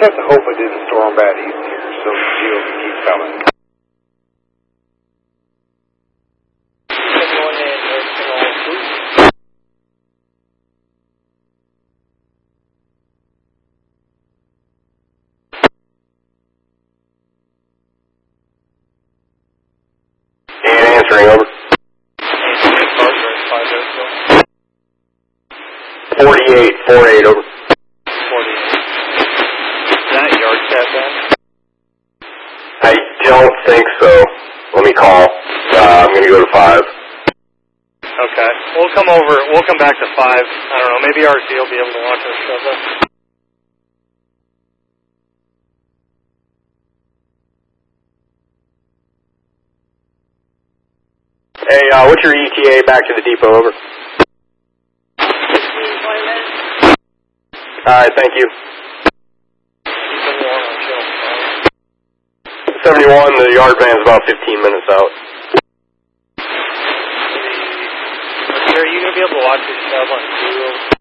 have to hope it didn't storm bad east here, so the deal can keep coming. And answering, over. 48, over. 48. Is that yard cat then? I don't think so. Let me call. I'm going to go to 5. Okay. We'll come over. We'll come back to 5. I don't know. Maybe RC will be able to watch our stuff then. Hey, what's your ETA back to the depot, over? Alright, thank you. 71, the yard van's about 15 minutes out. Are you going to be able to watch your stuff on Google?